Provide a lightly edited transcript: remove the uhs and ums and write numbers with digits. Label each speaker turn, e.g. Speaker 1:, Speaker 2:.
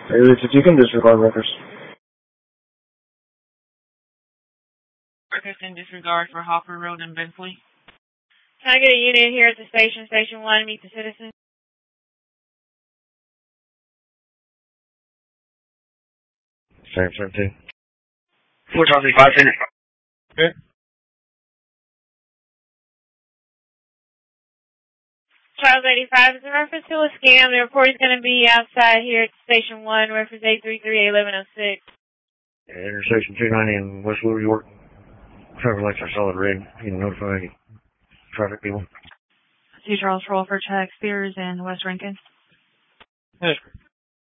Speaker 1: If you can disregard records.
Speaker 2: Records in disregard for Hopper Road and Bentley.
Speaker 3: Can I get a unit here at the station, Station 1, meet the citizen?
Speaker 4: Same 17.
Speaker 5: 4,500.
Speaker 1: Okay.
Speaker 3: Charles 85 is in reference to a scam. The report is going to be outside here at Station 1, reference 833-1106.
Speaker 4: Intersection 290 in West Louis, York. Traffic lights are solid red. You can notify traffic people.
Speaker 2: 2 Charles Roll for check Spears and West Rankin.
Speaker 1: Yes.